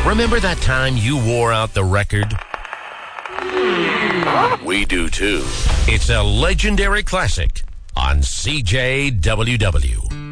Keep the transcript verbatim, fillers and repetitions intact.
Remember that time you wore out the record? We do too. It's a legendary classic on C J W W.